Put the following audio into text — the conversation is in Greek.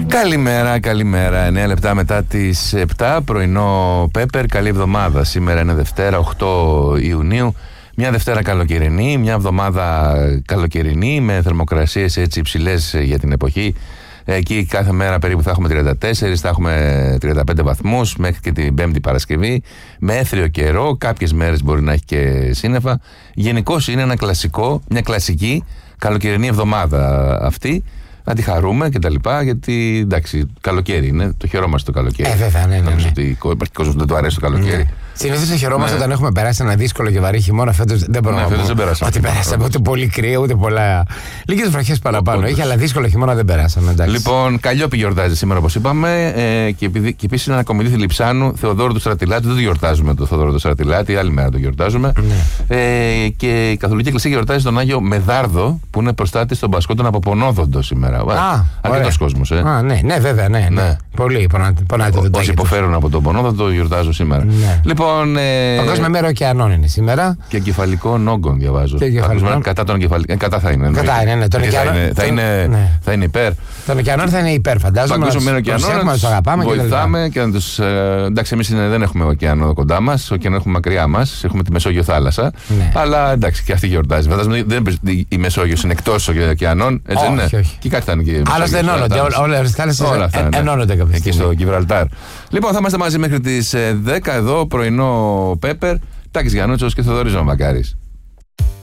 Καλημέρα. 9 λεπτά μετά τις 7, πρωινό Πέπερ. Καλή εβδομάδα. Σήμερα είναι Δευτέρα, 8 Ιουνίου. Μια Δευτέρα καλοκαιρινή, μια εβδομάδα καλοκαιρινή με θερμοκρασίες έτσι υψηλές για την εποχή. Εκεί κάθε μέρα περίπου θα έχουμε 34, θα έχουμε 35 βαθμούς μέχρι και την Πέμπτη Παρασκευή. Με έθριο καιρό, κάποιες μέρες μπορεί να έχει και σύννεφα. Γενικώς είναι μια κλασική καλοκαιρινή εβδομάδα αυτή. Να τη χαρούμε και τα λοιπά, γιατί εντάξει, καλοκαίρι είναι, το χαιρόμαστε το καλοκαίρι. Βέβαια, ναι. Νομίζω ότι υπάρχει κόσμος που δεν του αρέσει το καλοκαίρι. Συνήθως το χαιρόμαστε όταν έχουμε περάσει ένα δύσκολο και βαρύ χειμώνα. Φέτος δεν μπορούμε να πούμε ότι περάσαμε ούτε πολύ κρύο, ούτε πολλά. Λίγες βροχές παραπάνω έχει, αλλά δύσκολο χειμώνα δεν περάσαμε. Εντάξει. Λοιπόν, Καλλιόπη γιορτάζει σήμερα, όπως είπαμε. Και επίσης είναι ανακομιδή Λιψάνου, Θεοδόρου του Στρατιλάτη. Δεν το γιορτάζουμε το Θεοδόρο του Στρατιλάτη, άλλη μέρα το γιορτάζουμε. Και η Καθολική Εκκλησία γιορτάζει τον Άγιο Μεδάρδο, που είναι προστάτης των Πασχόντων από Πονόδοντο σήμερα. Αρκετός κόσμος. Ναι, βέβαια, ναι. Πολλοί πονάτε. Όσοι υποφέρουν από τον Πονόδοντο το γιορτάζουν σήμερα. Λοιπόν, Παγκόσμια μέρα ωκεανών είναι σήμερα. Και εγκεφαλικών όγκων διαβάζω. Κατά των εγκεφαλικών. Κατά θα είναι. Θα είναι υπέρ. Των ωκεανών θα είναι υπέρ, φαντάζομαι. Παγκόσμια μέρα ωκεανών. Να τους αγαπάμε και βοηθάμε και να τους. Εντάξει, εμείς δεν έχουμε ωκεανό κοντά μας. Ωκεανό έχουμε μακριά μας. Έχουμε τη Μεσόγειο θάλασσα. Αλλά εντάξει, και αυτή γιορτάζει. Φαντάζομαι η Μεσόγειος είναι εκτός ωκεανών. Έτσι δεν είναι. Και κάτι θα είναι και. Άλλωστε ενώνονται. Όλες οι θάλασσες ενώνονται κάποια στιγμή. Εκεί στο Γιβραλτάρ. Λοιπόν, θα είμαστε μαζί μέχρι τις 10 εδώ, πρωινό Πέπερ. Τάκης Γιαννούτσος και Θοδωρής Βαμβακάρης.